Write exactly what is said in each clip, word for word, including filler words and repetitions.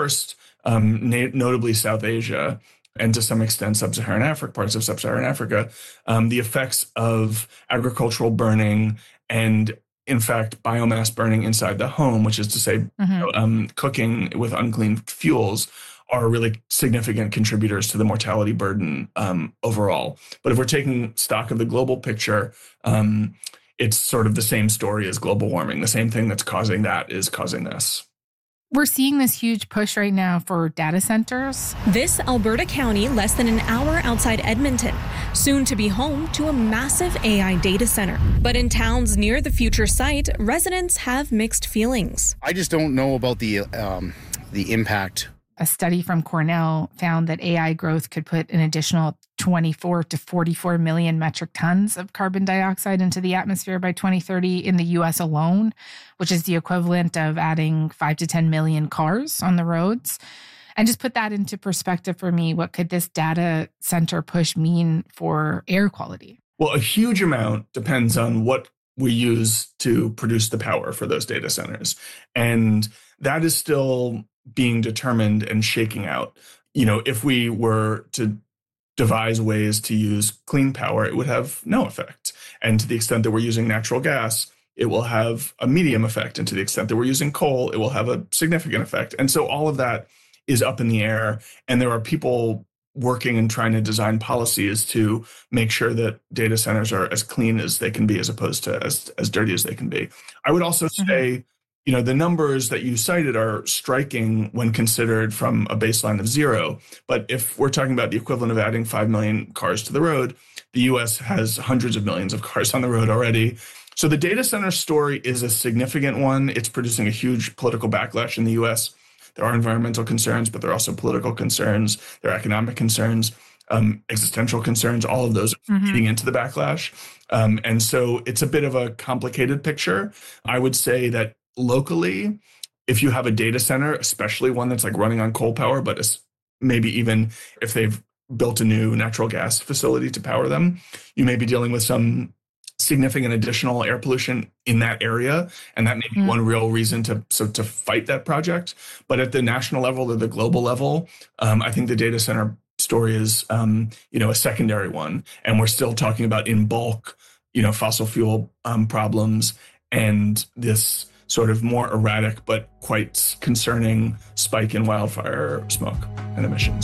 first, um, na- notably South Asia, and to some extent sub-Saharan Africa, parts of sub-Saharan Africa, um, the effects of agricultural burning and, in fact, biomass burning inside the home, which is to say, Mm-hmm. you know, um, cooking with unclean fuels, are really significant contributors to the mortality burden um, overall. But if we're taking stock of the global picture, um, it's sort of the same story as global warming. The same thing that's causing that is causing this. We're seeing this huge push right now for data centers. This Alberta county, less than an hour outside Edmonton, soon to be home to a massive A I data center. But in towns near the future site, residents have mixed feelings. I just don't know about the um, the impact. A study from Cornell found that A I growth could put an additional twenty-four to forty-four million metric tons of carbon dioxide into the atmosphere by twenty thirty in the U S alone, which is the equivalent of adding five to ten million cars on the roads. And just put that into perspective for me, what could this data center push mean for air quality? Well, a huge amount depends on what we use to produce the power for those data centers. And that is still being determined and shaking out. You know, if we were to devise ways to use clean power, it would have no effect. And to the extent that we're using natural gas, it will have a medium effect. And to the extent that we're using coal, it will have a significant effect. And so all of that is up in the air. And there are people working and trying to design policies to make sure that data centers are as clean as they can be, as opposed to as, as dirty as they can be. I would also say, mm-hmm. you know, the numbers that you cited are striking when considered from a baseline of zero. But if we're talking about the equivalent of adding five million cars to the road, the U S has hundreds of millions of cars on the road already. So the data center story is a significant one. It's producing a huge political backlash in the U S. There are environmental concerns, but there are also political concerns. There are economic concerns, um, existential concerns. All of those are feeding into the backlash. Um, and so it's a bit of a complicated picture. I would say that locally, if you have a data center, especially one that's like running on coal power, but maybe even if they've built a new natural gas facility to power them, you may be dealing with some significant additional air pollution in that area. And that may be mm. one real reason to so to fight that project. But at the national level or the global level, um, I think the data center story is, um, you know, a secondary one. And we're still talking about in bulk, you know, fossil fuel um, problems and this sort of more erratic but quite concerning spike in wildfire smoke and emissions.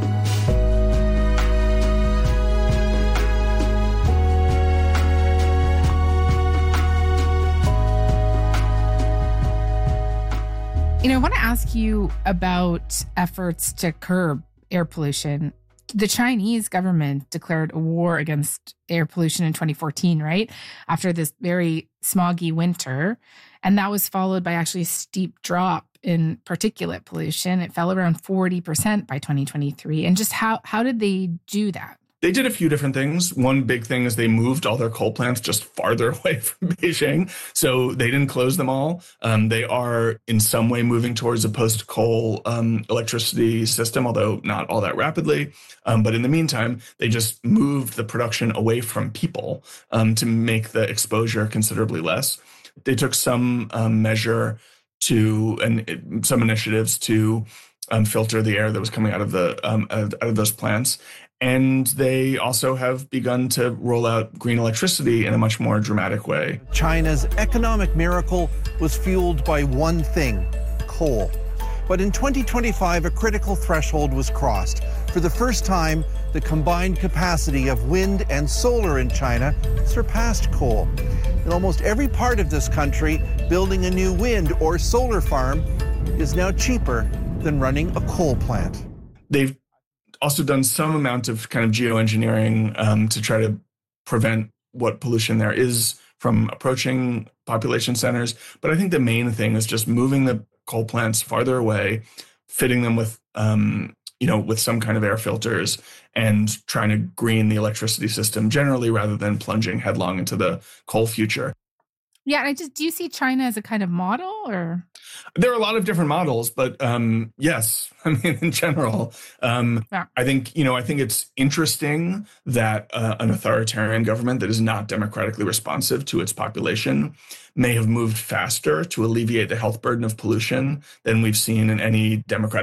You know, I want to ask you about efforts to curb air pollution. The Chinese government declared a war against air pollution in twenty fourteen, right? After this very smoggy winter. And that was followed by actually a steep drop in particulate pollution. It fell around forty percent by twenty twenty-three. And just how, how did they do that? They did a few different things. One big thing is they moved all their coal plants just farther away from Beijing. So they didn't close them all. Um, they are in some way moving towards a post-coal um, electricity system, although not all that rapidly. Um, but in the meantime, they just moved the production away from people um, to make the exposure considerably less. They took some um, measure to, and some initiatives to um, filter the air that was coming out of the um, out of those plants. And they also have begun to roll out green electricity in a much more dramatic way. China's economic miracle was fueled by one thing, coal. But in twenty twenty-five, a critical threshold was crossed. For the first time, the combined capacity of wind and solar in China surpassed coal. In almost every part of this country, building a new wind or solar farm is now cheaper than running a coal plant. They've also done some amount of kind of geoengineering um, to try to prevent what pollution there is from approaching population centers. But I think the main thing is just moving the coal plants farther away, fitting them with, um, you know, with some kind of air filters and trying to green the electricity system generally rather than plunging headlong into the coal future. Yeah, I just, do you see China as a kind of model or? There are a lot of different models, but um, yes, I mean, in general, um, yeah. I think, you know, I think it's interesting that uh, an authoritarian government that is not democratically responsive to its population may have moved faster to alleviate the health burden of pollution than we've seen in any democratic